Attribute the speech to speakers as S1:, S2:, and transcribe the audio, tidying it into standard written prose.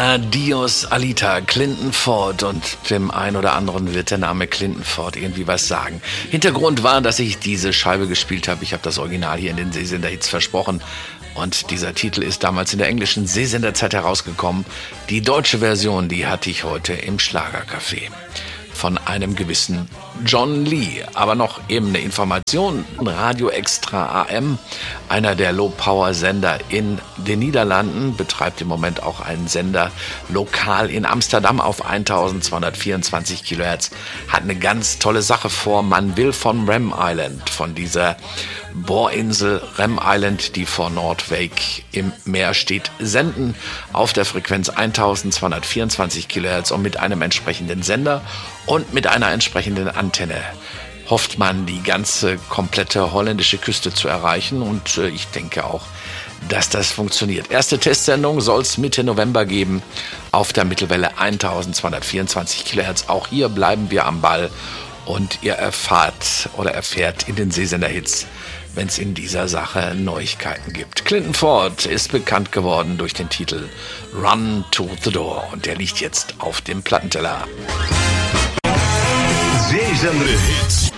S1: Adios Alita, Clinton Ford, und dem einen oder anderen wird der Name Clinton Ford irgendwie was sagen. Hintergrund war, dass ich diese Scheibe gespielt habe. Ich habe das Original hier in den Seesender-Hits versprochen. Und dieser Titel ist damals in der englischen Seesenderzeit herausgekommen. Die deutsche Version, die hatte ich heute im Schlagercafé. Von einem gewissen John Lee. Aber noch eben eine Information: Radio Extra AM, einer der Low-Power-Sender in den Niederlanden, betreibt im Moment auch einen Sender lokal in Amsterdam auf 1224 Kilohertz. Hat eine ganz tolle Sache vor. Man will von Ram Island, von dieser Bohrinsel Ram Island, die vor Noordwijk im Meer steht, senden auf der Frequenz 1224 Kilohertz und mit einem entsprechenden Sender und mit einer entsprechenden Antenne hofft man, die ganze komplette holländische Küste zu erreichen, und ich denke auch, dass das funktioniert. Erste Testsendung soll es Mitte November geben auf der Mittelwelle 1224 Kilohertz. Auch hier bleiben wir am Ball und ihr erfährt in den Seesender-Hits, wenn es in dieser Sache Neuigkeiten gibt. Clinton Ford ist bekannt geworden durch den Titel Run to the Door, und der liegt jetzt auf dem Plattenteller.
S2: Seesender-Hits.